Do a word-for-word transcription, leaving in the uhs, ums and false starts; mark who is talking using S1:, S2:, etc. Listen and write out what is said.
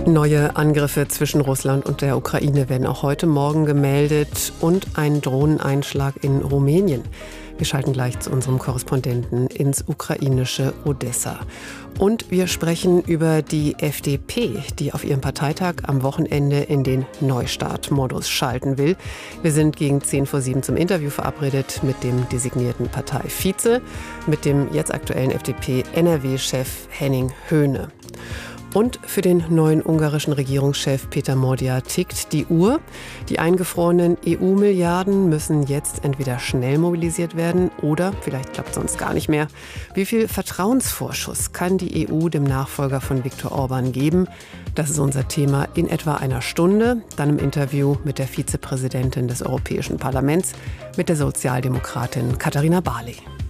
S1: Neue Angriffe zwischen Russland und der Ukraine werden auch heute Morgen gemeldet und ein Drohneneinschlag in Rumänien. Wir schalten gleich zu unserem Korrespondenten ins ukrainische Odessa. Und wir sprechen über die F D P, die auf ihrem Parteitag am Wochenende in den Neustart-Modus schalten will. Wir sind gegen zehn vor sieben zum Interview verabredet mit dem designierten Parteivize, mit dem jetzt aktuellen F D P-N R W-Chef Henning Höhne. Und für den neuen ungarischen Regierungschef Peter Mordia tickt die Uhr. Die eingefrorenen E U-Milliarden müssen jetzt entweder schnell mobilisiert werden oder vielleicht klappt es sonst gar nicht mehr. Wie viel Vertrauensvorschuss kann die E U dem Nachfolger von Viktor Orban geben? Das ist unser Thema in etwa einer Stunde. Dann im Interview mit der Vizepräsidentin des Europäischen Parlaments, mit der Sozialdemokratin Katharina Barley.